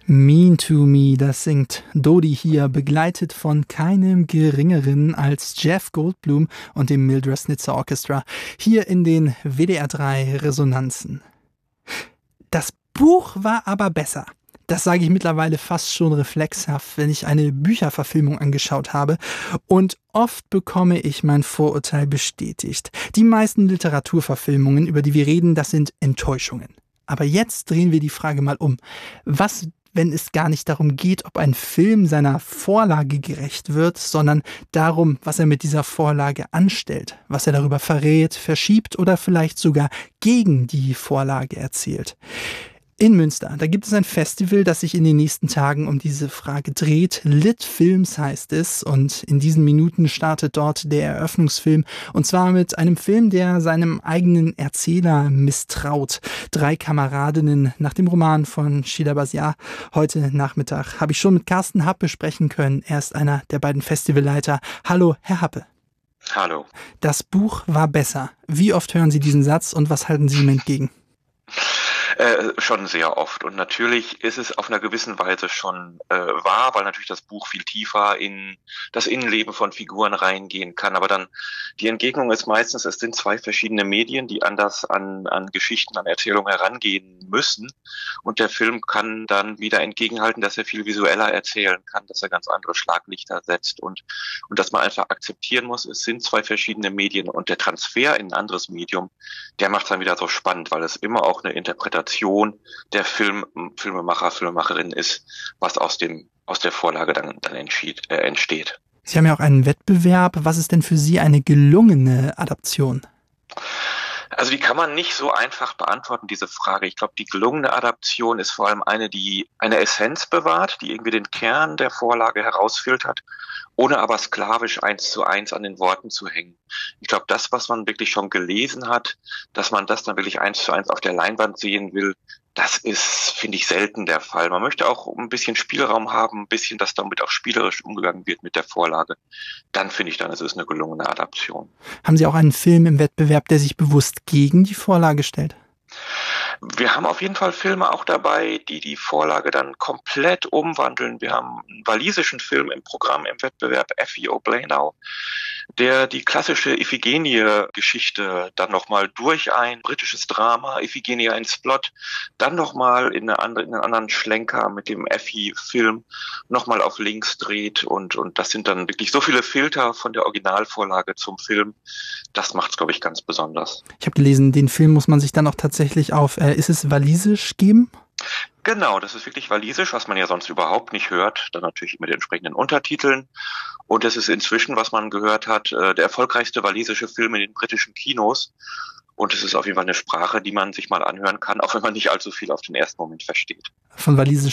Mean to Me, das singt Dodie hier, begleitet von keinem Geringeren als Jeff Goldblum und dem Mildred Snitzer Orchestra, hier in den WDR 3 Resonanzen. Das Buch war aber besser. Das sage ich mittlerweile fast schon reflexhaft, wenn ich eine Bücherverfilmung angeschaut habe. Und oft bekomme ich mein Vorurteil bestätigt. Die meisten Literaturverfilmungen, über die wir reden, das sind Enttäuschungen. Aber jetzt drehen wir die Frage mal um. Was, wenn es gar nicht darum geht, ob ein Film seiner Vorlage gerecht wird, sondern darum, was er mit dieser Vorlage anstellt, was er darüber verrät, verschiebt oder vielleicht sogar gegen die Vorlage erzählt. In Münster, da gibt es ein Festival, das sich in den nächsten Tagen um diese Frage dreht. Lit Films heißt es und in diesen Minuten startet dort der Eröffnungsfilm und zwar mit einem Film, der seinem eigenen Erzähler misstraut. 3 Kameradinnen nach dem Roman von Shida Baziar. Heute Nachmittag habe ich schon mit Carsten Happe sprechen können. Er ist einer der beiden Festivalleiter. Hallo, Herr Happe. Hallo. Das Buch war besser. Wie oft hören Sie diesen Satz und was halten Sie ihm entgegen? Schon sehr oft. Und natürlich ist es auf einer gewissen Weise schon wahr, weil natürlich das Buch viel tiefer in das Innenleben von Figuren reingehen kann. Aber dann die Entgegnung ist meistens, es sind 2 verschiedene Medien, die anders an Geschichten, an Erzählungen herangehen müssen. Und der Film kann dann wieder entgegenhalten, dass er viel visueller erzählen kann, dass er ganz andere Schlaglichter setzt und dass man einfach akzeptieren muss, es sind 2 verschiedene Medien und der Transfer in ein anderes Medium, der macht es dann wieder so spannend, weil es immer auch eine Interpretation der Filmemacher, Filmemacherin ist, was aus der Vorlage dann entsteht. Sie haben ja auch einen Wettbewerb. Was ist denn für Sie eine gelungene Adaption? Also die kann man nicht so einfach beantworten, diese Frage. Ich glaube, die gelungene Adaption ist vor allem eine, die eine Essenz bewahrt, die irgendwie den Kern der Vorlage herausfiltert, ohne aber sklavisch 1:1 an den Worten zu hängen. Ich glaube, das, was man wirklich schon gelesen hat, dass man das dann wirklich 1:1 auf der Leinwand sehen will, das ist, finde ich, selten der Fall. Man möchte auch ein bisschen Spielraum haben, ein bisschen, dass damit auch spielerisch umgegangen wird mit der Vorlage. Dann finde ich, dann ist es eine gelungene Adaption. Haben Sie auch einen Film im Wettbewerb, der sich bewusst gegen die Vorlage stellt? Wir haben auf jeden Fall Filme auch dabei, die Vorlage dann komplett umwandeln. Wir haben einen walisischen Film im Programm im Wettbewerb, Effie O'Blainow, der die klassische Iphigenie-Geschichte dann nochmal durch ein britisches Drama, Iphigenie ein Splot, dann nochmal in einen anderen Schlenker mit dem Effie-Film nochmal auf links dreht und das sind dann wirklich so viele Filter von der Originalvorlage zum Film. Das macht's, glaube ich, ganz besonders. Ich habe gelesen, den Film muss man sich dann auch tatsächlich auf, ist es walisisch geben? Genau, das ist wirklich walisisch, was man ja sonst überhaupt nicht hört. Dann natürlich mit entsprechenden Untertiteln. Und es ist inzwischen, was man gehört hat, der erfolgreichste walisische Film in den britischen Kinos. Und es ist auf jeden Fall eine Sprache, die man sich mal anhören kann, auch wenn man nicht allzu viel auf den ersten Moment versteht. Von walisisch